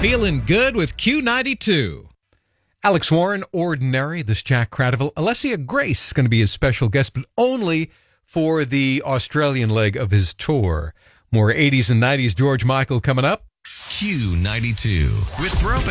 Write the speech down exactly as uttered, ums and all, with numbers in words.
Feeling good with Q ninety-two. Alex Warren, Ordinary. This Jack Cradiville. Alessia Grace is going to be his special guest, but only for the Australian leg of his tour. More eighties and nineties George Michael coming up. Q ninety-two with Thrope